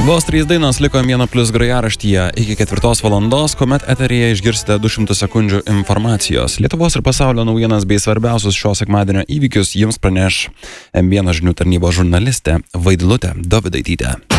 Vos 3 dainos liko Mėno Plius grojaraštyje iki 4 valandos, kuomet eteryje išgirsite 200 sekundžių informacijos. Lietuvos ir pasaulio naujienas bei svarbiausius šio sekmadienio įvykius jums praneš M1 žinių tarnybos žurnalistė Vaidilutė Dovydaitytė.